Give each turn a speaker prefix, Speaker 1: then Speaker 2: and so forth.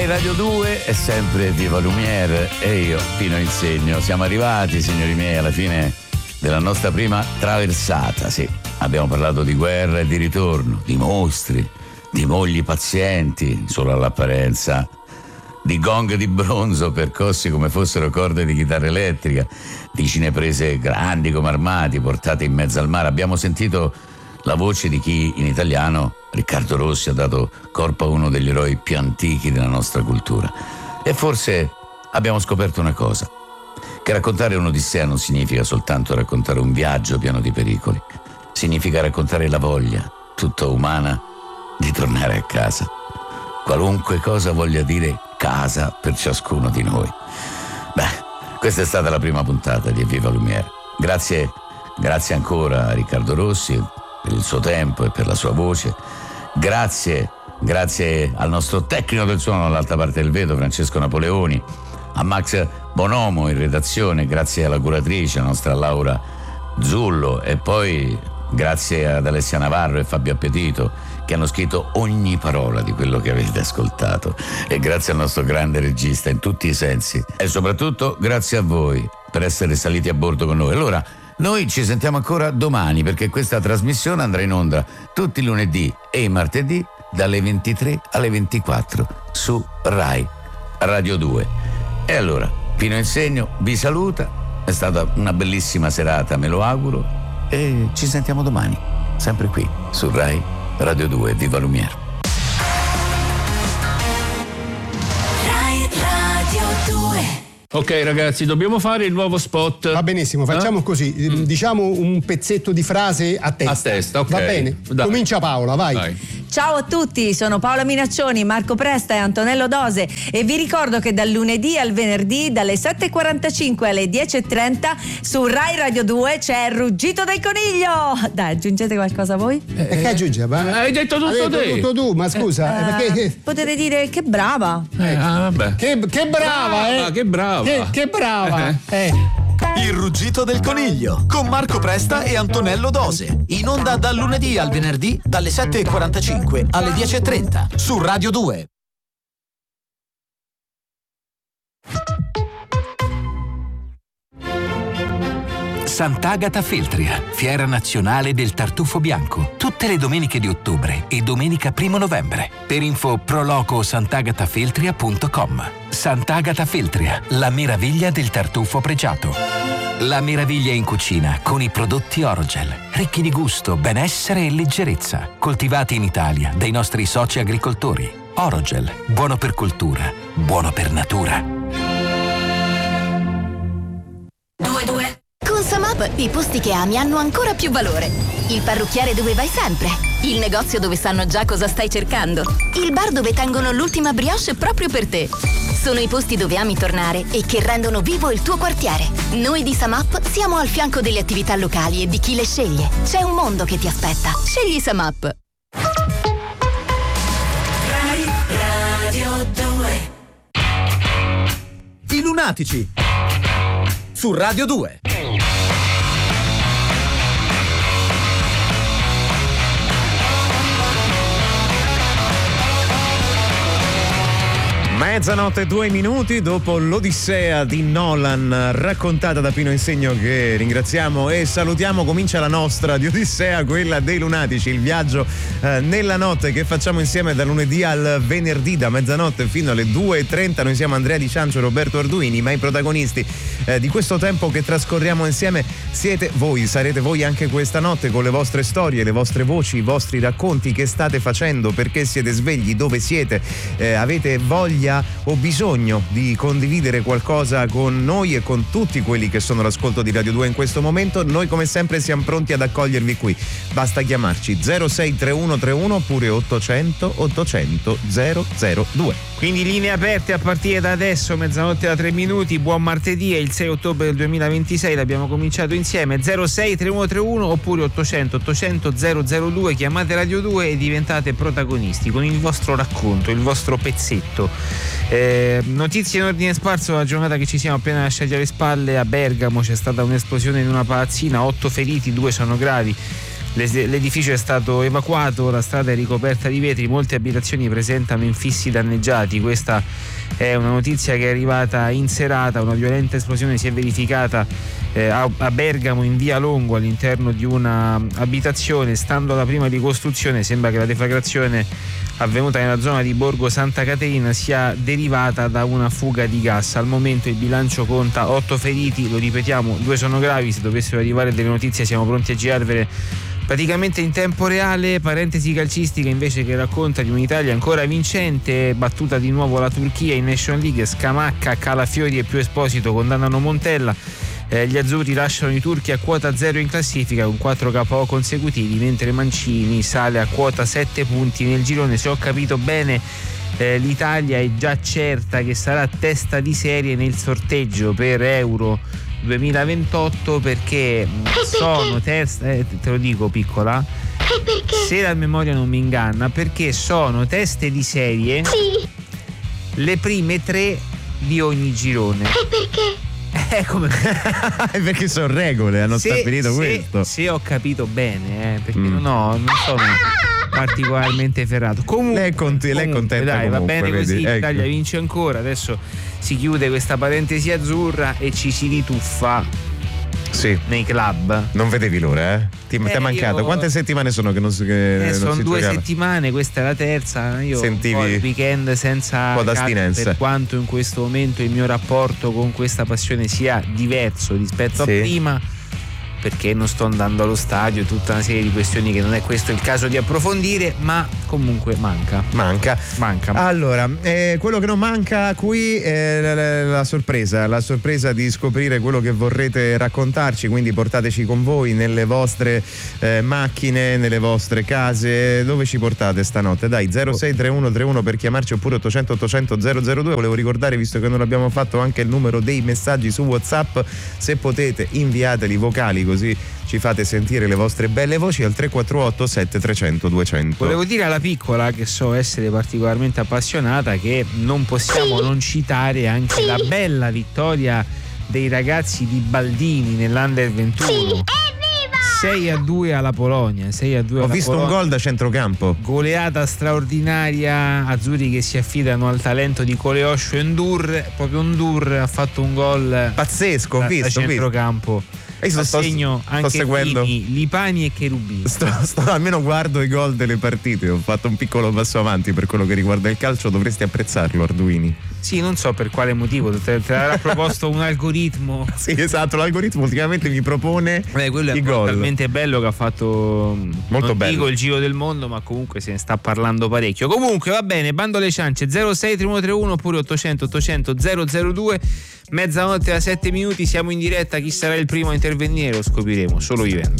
Speaker 1: Radio 2 è sempre Viva Lumière e io, Pino Insegno. Siamo arrivati, signori miei, alla fine della nostra prima traversata, sì. Abbiamo parlato di guerra e di ritorno, di mostri, di mogli pazienti, solo all'apparenza, di gong di bronzo percossi come fossero corde di chitarra elettrica, di cineprese grandi come armati portate in mezzo al mare. Abbiamo sentito la voce di chi in italiano, Riccardo Rossi, ha dato corpo a uno degli eroi più antichi della nostra cultura. E forse abbiamo scoperto una cosa, che raccontare un'odissea non significa soltanto raccontare un viaggio pieno di pericoli, significa raccontare la voglia, tutta umana, di tornare a casa. Qualunque cosa voglia dire casa per ciascuno di noi. Beh, questa è stata la prima puntata di Viva Lumière. Grazie ancora a Riccardo Rossi per il suo tempo e per la sua voce. Grazie al nostro tecnico del suono all'alta parte del vetro, Francesco Napoleoni, a Max Bonomo in redazione, grazie alla curatrice, la nostra Laura Zullo, e poi grazie ad Alessia Navarro e Fabio Appetito che hanno scritto ogni parola di quello che avete ascoltato, e grazie al nostro grande regista in tutti i sensi, e soprattutto grazie a voi per essere saliti a bordo con noi. Allora, noi ci sentiamo ancora domani, perché questa trasmissione andrà in onda tutti i lunedì e i martedì dalle 23 alle 24 su Rai Radio 2. E allora, Pino Insegno vi saluta, è stata una bellissima serata, me lo auguro, e ci sentiamo domani, sempre qui su Rai Radio 2. Viva Lumière.
Speaker 2: Rai Radio 2.
Speaker 3: Ok ragazzi, dobbiamo fare il nuovo spot.
Speaker 4: Va benissimo, facciamo così, diciamo un pezzetto di frase a testa.
Speaker 3: A testa, ok.
Speaker 4: Va bene,
Speaker 3: Dai.
Speaker 4: Comincia Paola, vai.
Speaker 5: Ciao a tutti, sono Paola Minaccioni, Marco Presta e Antonello Dose, e vi ricordo che dal lunedì al venerdì dalle 7.45 alle 10.30 su Rai Radio 2 c'è il Ruggito del Coniglio. Dai, aggiungete qualcosa voi?
Speaker 4: Che aggiunge?
Speaker 3: Hai detto tutto te.
Speaker 4: Tutto tu, ma scusa, perché...
Speaker 5: Potete dire che brava.
Speaker 3: Vabbè.
Speaker 4: Che brava,
Speaker 3: Che brava.
Speaker 4: Che brava.
Speaker 6: Il Ruggito del Coniglio con Marco Presta e Antonello Dose, in onda dal lunedì al venerdì dalle 7.45 alle 10.30 su Radio 2.
Speaker 7: Sant'Agata Feltria, fiera nazionale del tartufo bianco, tutte le domeniche di ottobre e domenica 1 novembre. Per info proloco sant'agatafeltria.com. Sant'Agata Feltria, la meraviglia del tartufo pregiato. La meraviglia in cucina con i prodotti Orogel, ricchi di gusto, benessere e leggerezza, coltivati in Italia dai nostri soci agricoltori. Orogel, buono per cultura, buono per natura.
Speaker 2: Con Samap i posti che ami hanno ancora più valore. Il parrucchiere dove vai sempre. Il negozio dove sanno già cosa stai cercando. Il bar dove tengono l'ultima brioche proprio per te. Sono i posti dove ami tornare e che rendono vivo il tuo quartiere. Noi di Samap siamo al fianco delle attività locali e di chi le sceglie. C'è un mondo che ti aspetta. Scegli Samap. Rai Radio 2.
Speaker 6: I Lunatici su Radio 2.
Speaker 8: Mezzanotte 2 minuti dopo l'Odissea di Nolan raccontata da Pino Insegno, che ringraziamo e salutiamo. Comincia la nostra di Odissea, quella dei Lunatici, il viaggio nella notte che facciamo insieme da lunedì al venerdì da mezzanotte fino alle 2.30. Noi siamo Andrea Di Ciancio e Roberto Arduini, ma i protagonisti di questo tempo che trascorriamo insieme siete voi, sarete voi anche questa notte, con le vostre storie, le vostre voci, i vostri racconti. Che state facendo, perché siete svegli, dove siete, avete voglia o bisogno di condividere qualcosa con noi e con tutti quelli che sono all'ascolto di Radio 2 in questo momento. Noi come sempre siamo pronti ad accogliervi qui, basta chiamarci 063131 oppure 800 800 002.
Speaker 9: Quindi linee aperte a partire da adesso, mezzanotte da 3 minuti. Buon martedì, è il 6 ottobre del 2026, l'abbiamo cominciato insieme. 063131 oppure 800 800 002. Chiamate Radio 2 e diventate protagonisti con il vostro racconto, il vostro pezzetto. Notizie in ordine sparso. La giornata che ci siamo appena lasciati alle spalle, a Bergamo c'è stata un'esplosione in una palazzina, 8 feriti, 2 sono gravi. L'edificio è stato evacuato, la strada è ricoperta di vetri, molte abitazioni presentano infissi danneggiati. Questa è una notizia che è arrivata in serata. Una violenta esplosione si è verificata a Bergamo, in via Longo, all'interno di una abitazione. Stando alla prima ricostruzione sembra che la deflagrazione avvenuta nella zona di Borgo Santa Caterina sia derivata da una fuga di gas. Al momento il bilancio conta 8 feriti, lo ripetiamo, 2 sono gravi. Se dovessero arrivare delle notizie siamo pronti a girarvele praticamente in tempo reale. Parentesi calcistica invece che racconta di un'Italia ancora vincente, battuta di nuovo la Turchia in Nation League. Scamacca, Calafiori e più Esposito condannano Montella. Gli azzurri lasciano i turchi a quota 0 in classifica con 4 KO consecutivi, mentre Mancini sale a quota 7 punti nel girone. Se ho capito bene, l'Italia è già certa che sarà testa di serie nel sorteggio per Euro 2028 perché sono terza, te lo dico piccola, se la memoria non mi inganna, perché sono teste di serie le prime 3 di ogni girone.
Speaker 8: E perché? Come? Perché sono regole, hanno stabilito questo.
Speaker 9: Se ho capito bene, perché non sono particolarmente ferrato. Comunque, lei è contenta, dai, comunque, va bene così, ecco. L'Italia vince ancora, adesso si chiude questa parentesi azzurra e ci si rituffa nei club.
Speaker 8: Non vedevi l'ora, eh? Ti è mancato. Quante settimane sono che non si
Speaker 9: sono 2
Speaker 8: giocava?
Speaker 9: settimane, questa è la terza. Io
Speaker 8: sentivi
Speaker 9: ho il weekend senza
Speaker 8: un po' d'astinenza,
Speaker 9: per quanto in questo momento il mio rapporto con questa passione sia diverso rispetto a prima, perché non sto andando allo stadio, tutta una serie di questioni che non è questo il caso di approfondire, ma comunque manca.
Speaker 8: Allora, quello che non manca qui è la sorpresa di scoprire quello che vorrete raccontarci, quindi portateci con voi nelle vostre macchine, nelle vostre case. Dove ci portate stanotte? Dai, 063131 per chiamarci, oppure 800 800 002. Volevo ricordare, visto che non abbiamo fatto, anche il numero dei messaggi su WhatsApp. Se potete, inviateli vocali, così ci fate sentire le vostre belle voci al 348 7300 200.
Speaker 9: Volevo dire alla piccola, che so essere particolarmente appassionata, che non possiamo non citare anche la bella vittoria dei ragazzi di Baldini nell'Under 21. 6-2 alla Polonia.
Speaker 8: Ho visto un gol da centrocampo.
Speaker 9: Goleata straordinaria, azzurri che si affidano al talento di Coleoscio e Ndur. Proprio Ndur ha fatto un gol
Speaker 8: pazzesco,
Speaker 9: da centrocampo. Segno anche
Speaker 8: seguendo
Speaker 9: Lipani e Cherubini.
Speaker 8: Almeno guardo i gol delle partite. Ho fatto un piccolo passo avanti per quello che riguarda il calcio. Dovresti apprezzarlo, Arduini.
Speaker 9: Sì, non so per quale motivo. Te l'avrà proposto un algoritmo.
Speaker 8: Sì, esatto, l'algoritmo ultimamente mi propone
Speaker 9: quello
Speaker 8: i gol.
Speaker 9: È talmente bello che ha fatto
Speaker 8: molto bello.
Speaker 9: Dico il giro del mondo, ma comunque se ne sta parlando parecchio. Comunque va bene, bando alle ciance. 063131 oppure 800 800 002. Mezzanotte a 7 minuti, siamo in diretta. Chi sarà il primo a intervenire lo scopriremo solo vivendo.